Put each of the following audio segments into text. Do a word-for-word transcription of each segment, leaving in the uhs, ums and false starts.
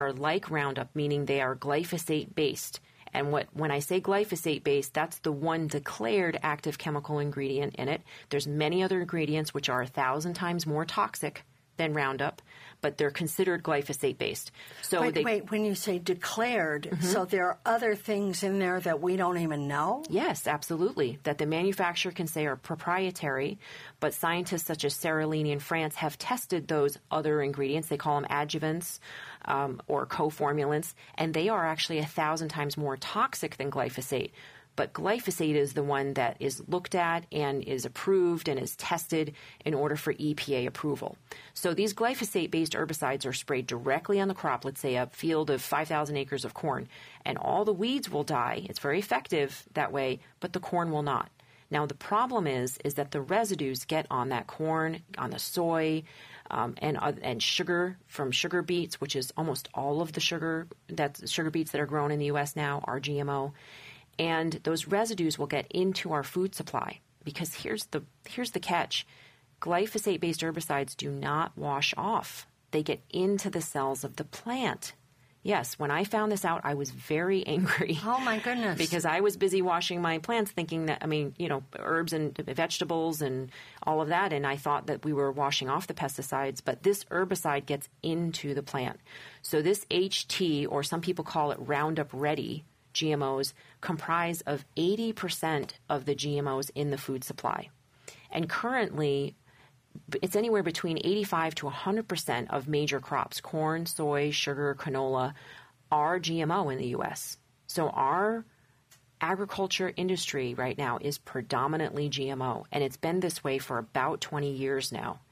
are like Roundup, meaning they are glyphosate-based. And what when I say glyphosate-based, that's the one declared active chemical ingredient in it. There's many other ingredients which are a thousand times more toxic than Roundup, but they're considered glyphosate-based. So wait, they, wait, when you say declared, mm-hmm. so there are other things in there that we don't even know? Yes, absolutely. That the manufacturer can say are proprietary, but scientists such as Sarah Lini in France have tested those other ingredients. They call them adjuvants um, or co-formulants, and they are actually a thousand times more toxic than glyphosate. But glyphosate is the one that is looked at and is approved and is tested in order for E P A approval. So these glyphosate-based herbicides are sprayed directly on the crop, let's say a field of five thousand acres of corn, and all the weeds will die. It's very effective that way, but the corn will not. Now, the problem is is that the residues get on that corn, on the soy, um, and uh, and sugar from sugar beets, which is almost all of the sugar that's sugar beets that are grown in the U S now are G M O. And those residues will get into our food supply because here's the here's the catch. Glyphosate-based herbicides do not wash off. They get into the cells of the plant. Yes, when I found this out, I was very angry. Oh, my goodness. Because I was busy washing my plants thinking that, I mean, you know, herbs and vegetables and all of that, and I thought that we were washing off the pesticides, but this herbicide gets into the plant. So this H T, or some people call it Roundup Ready, G M Os comprise of eighty percent of the G M Os in the food supply. And currently, it's anywhere between eighty-five to one hundred percent of major crops, corn, soy, sugar, canola, are G M O in the U S. So our agriculture industry right now is predominantly G M O, and it's been this way for about twenty years now.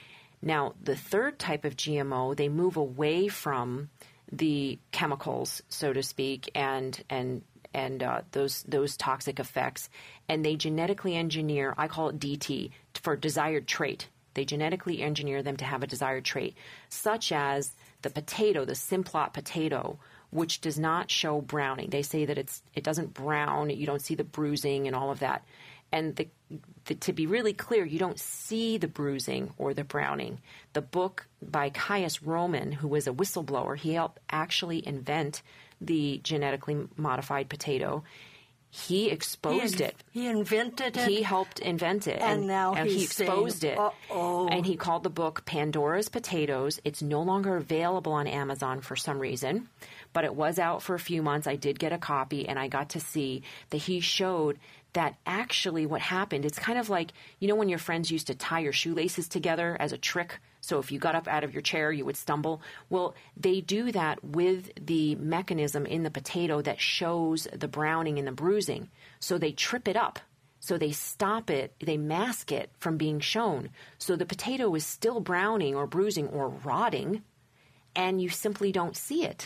Now, the third type of G M O, they move away from the chemicals, so to speak, and and and uh, those those toxic effects, and they genetically engineer. I call it D T for desired trait. They genetically engineer them to have a desired trait, such as the potato, the Simplot potato, which does not show browning. They say that it's it doesn't brown. You don't see the bruising and all of that. And the, the, to be really clear, you don't see the bruising or the browning. The book by Caius Roman, who was a whistleblower, he helped actually invent the genetically modified potato. He exposed he, it. He invented it. He helped invent it. And, and now and he's he exposed saying, it. Uh-oh. And he called the book Pandora's Potatoes. It's no longer available on Amazon for some reason, but it was out for a few months. I did get a copy, and I got to see that he showed that actually what happened, it's kind of like, you know when your friends used to tie your shoelaces together as a trick? So if you got up out of your chair, you would stumble. Well, they do that with the mechanism in the potato that shows the browning and the bruising. So they trip it up. So they stop it, they mask it from being shown. So the potato is still browning or bruising or rotting, and you simply don't see it.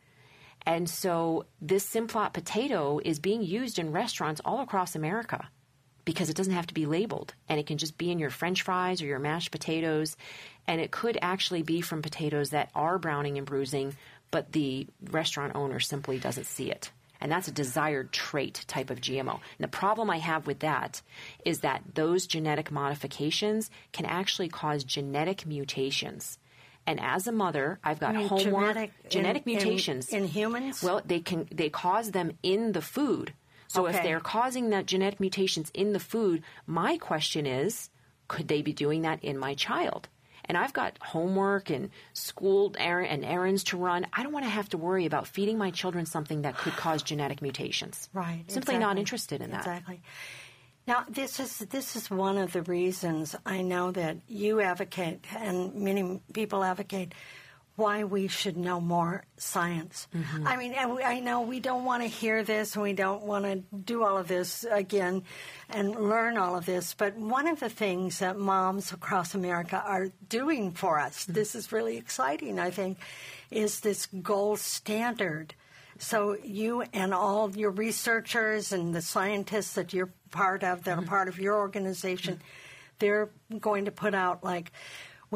And so this Simplot potato is being used in restaurants all across America because it doesn't have to be labeled, and it can just be in your French fries or your mashed potatoes, and it could actually be from potatoes that are browning and bruising, but the restaurant owner simply doesn't see it. And that's a desired trait type of G M O. And the problem I have with that is that those genetic modifications can actually cause genetic mutations. And as a mother, I've got homework, genetic, genetic in, mutations. In, in humans? Well, they can they cause them in the food. So okay. if they're causing that genetic mutations in the food, my question is, could they be doing that in my child? And I've got homework and school er- and errands to run. I don't want to have to worry about feeding my children something that could cause genetic mutations. Right. Simply exactly. not interested in that. Exactly. Now, this is this is one of the reasons I know that you advocate and many people advocate why we should know more science. Mm-hmm. I mean, I know we don't want to hear this and we don't want to do all of this again and learn all of this, but one of the things that moms across America are doing for us, mm-hmm. this is really exciting, I think, is this gold standard. So you and all your researchers and the scientists that you're part of, that mm-hmm. are part of your organization, mm-hmm. they're going to put out like, well,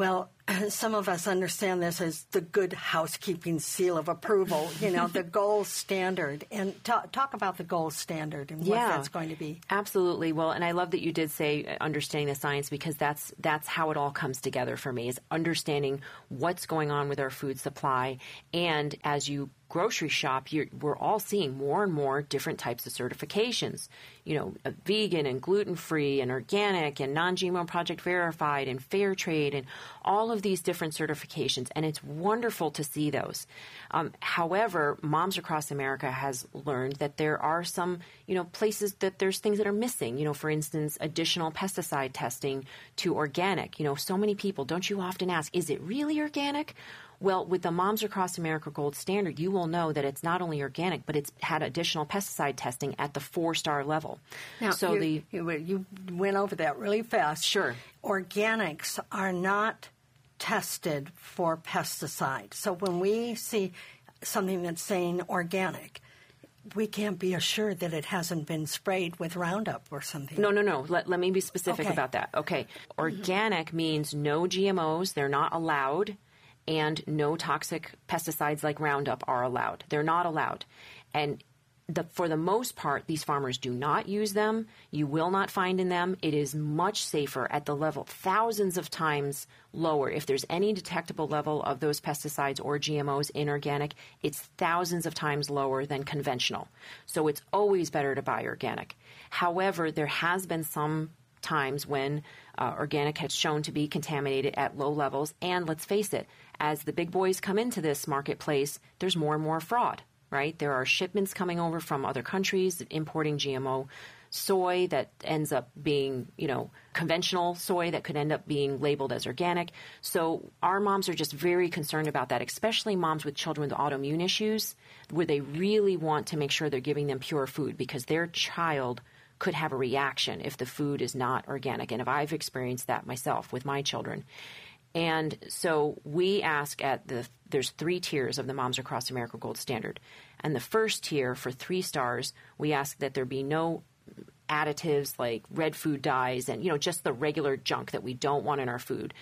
some of us understand this as the good housekeeping seal of approval, you know, the gold standard. And talk, talk about the gold standard and what yeah, that's going to be. Absolutely. Well, and I love that you did say understanding the science, because that's that's how it all comes together for me, is understanding what's going on with our food supply. And as you grocery shop, you're, we're all seeing more and more different types of certifications, you know, uh, vegan and gluten-free and organic and non-G M O project verified and fair trade and all of these different certifications. And it's wonderful to see those. Um, however, Moms Across America has learned that there are some, you know, places that there's things that are missing. You know, for instance, additional pesticide testing to organic. You know, so many people, don't you often ask, is it really organic? Well, with the Moms Across America Gold Standard, you will know that it's not only organic, but it's had additional pesticide testing at the four-star level. Now, so you, the you, you went over that really fast. Sure. Organics are not tested for pesticides. So when we see something that's saying organic, we can't be assured that it hasn't been sprayed with Roundup or something. No, no, no. Let, let me be specific okay. about that. Okay. Organic mm-hmm. means no G M Os. They're not allowed. And no toxic pesticides like Roundup are allowed. They're not allowed. And the, for the most part, these farmers do not use them. You will not find in them. It is much safer at the level, thousands of times lower. If there's any detectable level of those pesticides or G M Os in organic, it's thousands of times lower than conventional. So it's always better to buy organic. However, there has been some times when uh, organic has shown to be contaminated at low levels. And let's face it, as the big boys come into this marketplace, there's more and more fraud, right? There are shipments coming over from other countries importing G M O soy that ends up being, you know, conventional soy that could end up being labeled as organic. So our moms are just very concerned about that, especially moms with children with autoimmune issues, where they really want to make sure they're giving them pure food, because their child could have a reaction if the food is not organic. And if I've experienced that myself with my children. And so we ask at the, there's three tiers of the Moms Across America Gold Standard. And the first tier for three stars, we ask that there be no additives like red food dyes and, you know, just the regular junk that we don't want in our food,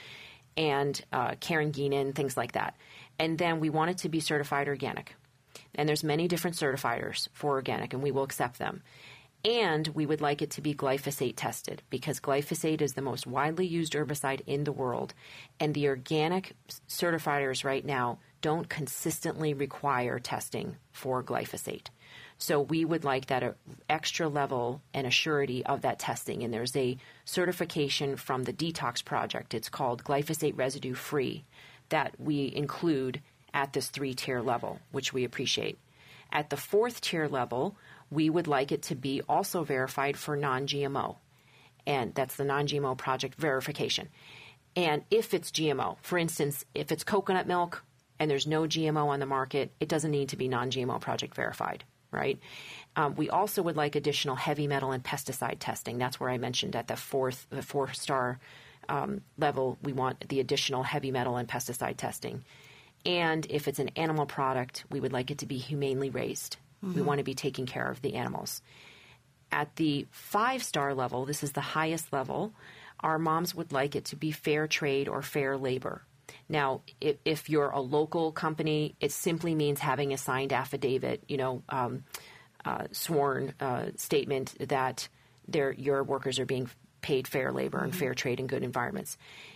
and uh, carrageenan, things like that. And then we want it to be certified organic. And there's many different certifiers for organic, and we will accept them. And we would like it to be glyphosate tested, because glyphosate is the most widely used herbicide in the world. And the organic certifiers right now don't consistently require testing for glyphosate. So we would like that extra level and a surety of that testing. And there's a certification from the Detox Project. It's called Glyphosate Residue Free, that we include at this three-tier level, which we appreciate. At the fourth tier level, we would like it to be also verified for non-G M O. And that's the non-G M O project verification. And if it's G M O, for instance, if it's coconut milk and there's no G M O on the market, it doesn't need to be non-G M O project verified, right? Um, we also would like additional heavy metal and pesticide testing. That's where I mentioned at the fourth, the four-star um, level, we want the additional heavy metal and pesticide testing. And if it's an animal product, we would like it to be humanely raised. Mm-hmm. We want to be taking care of the animals. At the five-star level, this is the highest level, our moms would like it to be fair trade or fair labor. Now, if, if you're a local company, it simply means having a signed affidavit, you know, um, uh, sworn uh, statement that your workers are being paid fair labor mm-hmm. and fair trade and good environments.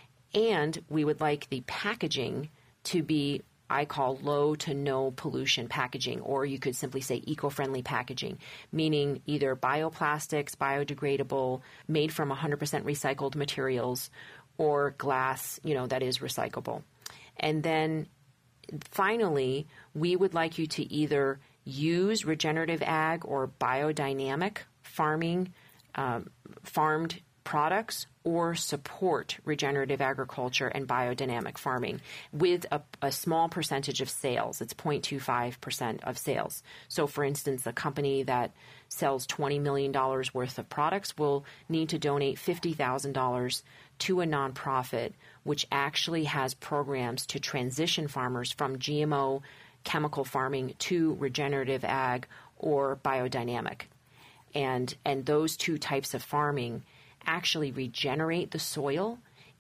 And we would like the packaging to be, I call low to no pollution packaging, or you could simply say eco-friendly packaging, meaning either bioplastics, biodegradable, made from one hundred percent recycled materials, or glass, you know, that is recyclable. And then finally, we would like you to either use regenerative ag or biodynamic farming, um, farmed products, or support regenerative agriculture and biodynamic farming with a, a small percentage of sales. It's zero point two five percent of sales. So, for instance, a company that sells twenty million dollars worth of products will need to donate fifty thousand dollars to a nonprofit which actually has programs to transition farmers from G M O chemical farming to regenerative ag or biodynamic. And, and those two types of farming actually regenerate the soil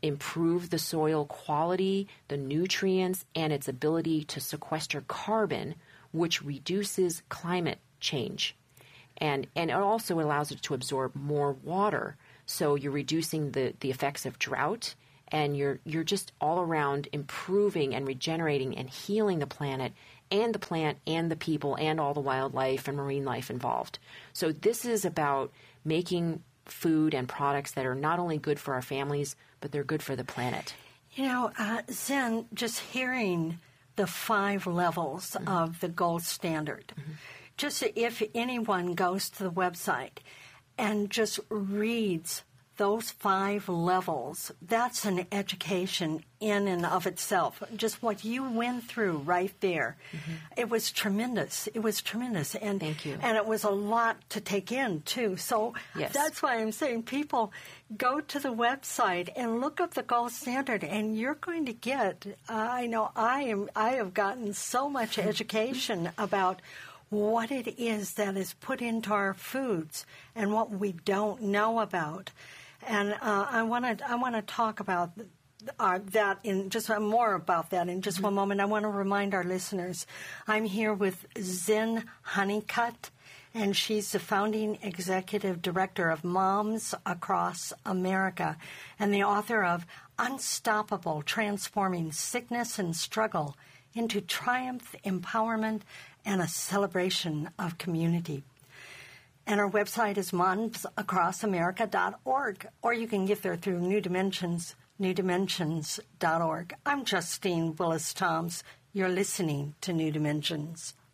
improve the soil quality, the nutrients, and its ability to sequester carbon, which reduces climate change. And and it also allows it to absorb more water. So you're reducing the, the effects of drought, and you're you're just all around improving and regenerating and healing the planet and the plant and the people and all the wildlife and marine life involved. So this is about making food and products that are not only good for our families, but they're good for the planet. You know, uh, Zen, just hearing the five levels mm-hmm. of the gold standard, mm-hmm. just if anyone goes to the website and just reads those five levels, that's an education in and of itself. Just what you went through right there. Mm-hmm. It was tremendous. It was tremendous. And, Thank you. And it was a lot to take in, too. So yes. that's why I'm saying people go to the website and look up the gold standard, and you're going to get, uh, I know I am, I have gotten so much education about what it is that is put into our foods and what we don't know about. And uh, I want to I want to talk about uh, that in just uh, more about that in just mm-hmm. one moment. I want to remind our listeners, I'm here with Zen Honeycutt, and she's the founding executive director of Moms Across America and the author of Unstoppable: Transforming Sickness and Struggle into Triumph, Empowerment, and a Celebration of Community. And our website is moms across america dot org, or you can get there through New Dimensions, new dimensions dot org. I'm Justine Willis-Toms. You're listening to New Dimensions.